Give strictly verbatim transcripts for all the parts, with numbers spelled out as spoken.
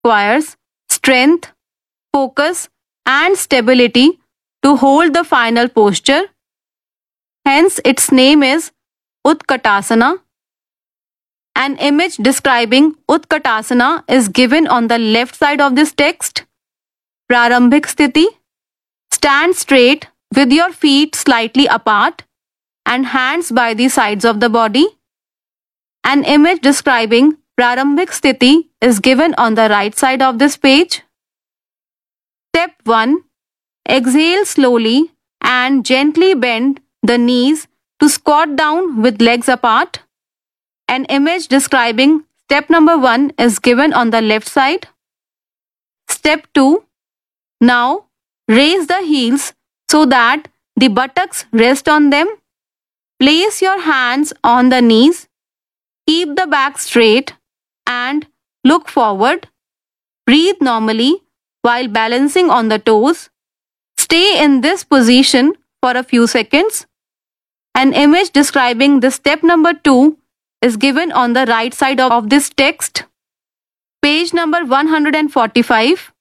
requires strength, focus, and stability to hold the final posture. Hence, its name is Utkatasana. An image describing Utkatasana is given on the left side of this text. Prarambhik Sthiti. Stand straight with your feet slightly apart and hands by the sides of the body. An image describing Prarambhik Sthiti is given on the right side of this page. Step one. Exhale slowly and gently bend the knees to squat down with legs apart. An image describing step number one is given on the left side. Step two. Now, raise the heels so that the buttocks rest on them. Place your hands on the knees. Keep the back straight and look forward. Breathe normally while balancing on the toes. Stay in this position for a few seconds. An image describing the step number two is given on the right side of this text. Page number one hundred forty-five.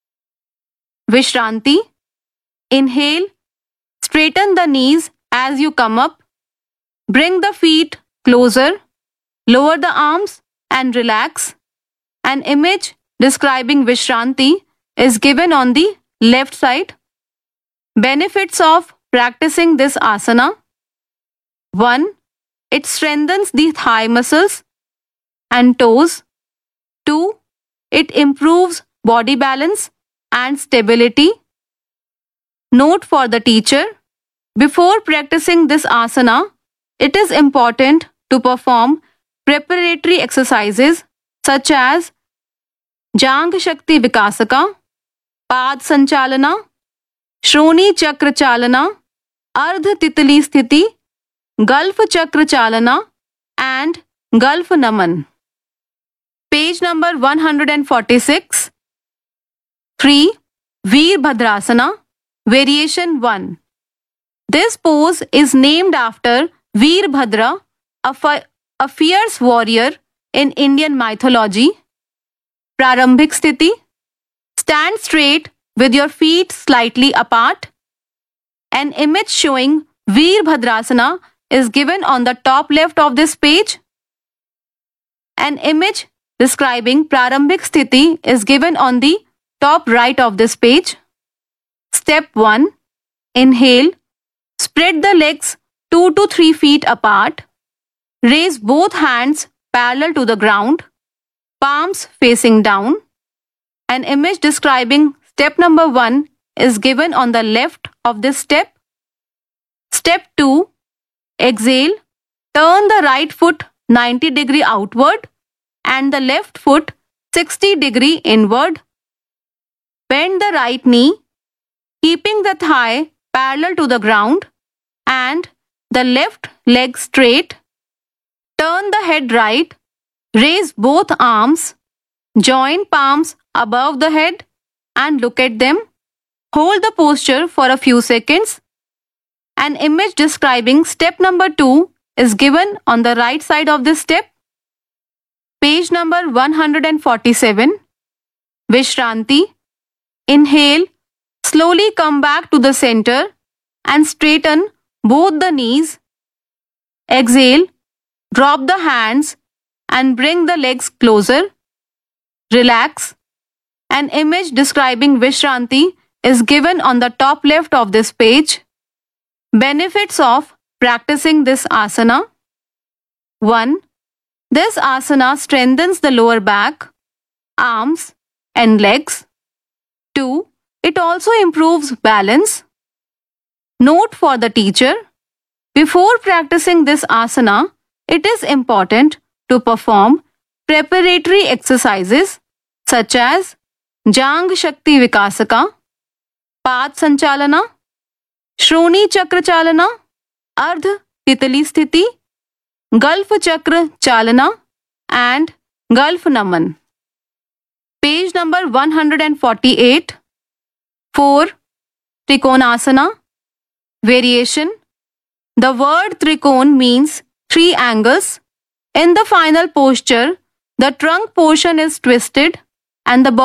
Vishranti. Inhale. Straighten the knees as you come up. Bring the feet closer. Lower the arms and relax. An image describing Vishranti is given on the left side. Benefits of practicing this asana. one. It strengthens the thigh muscles and toes. two. It improves body balance and stability. Note for the teacher. Before practicing this asana, it is important to perform preparatory exercises such as Jang Shakti Vikasaka, Pad Sanchalana, Shroni Chakra Chalana, Ardha Titali Sthiti, Gulf Chakra Chalana, and Gulf Naman. Page number one hundred forty-six. three. Veerbhadrasana, Variation one. This pose is named after Veerbhadra, a, fi- a fierce warrior in Indian mythology. Prarambhik Sthiti. Stand straight with your feet slightly apart. An image showing Veerbhadrasana is given on the top left of this page. An image describing Prarambhik Sthiti is given on the top right of this page. Step one. Inhale. Spread the legs two to three feet apart. Raise both hands parallel to the ground. Palms facing down. An image describing step number one is given on the left of this step. Step two. Exhale. Turn the right foot ninety degree outward and the left foot sixty degree inward. Bend the right knee, keeping the thigh parallel to the ground and the left leg straight. Turn the head right. Raise both arms. Join palms above the head and look at them. Hold the posture for a few seconds. An image describing step number two is given on the right side of this step. Page number one hundred forty-seven. Vishranti. Inhale. Slowly come back to the center and straighten both the knees. Exhale. Drop the hands and bring the legs closer. Relax. An image describing Vishranti is given on the top left of this page. Benefits of practicing this asana. one. This asana strengthens the lower back, arms, and legs. two. It also improves balance. Note for the teacher. Before practicing this asana, it is important to perform preparatory exercises such as Jang Shakti Vikasaka, Pad Sanchalana, Shroni Chakra Chalana, Ardha Titali Sthiti, Gulf Chakra Chalana, and Gulf Naman. Page number one hundred forty-eight. four. Trikonasana. Variation. The word trikon means three angles. In the final posture, the trunk portion is twisted and the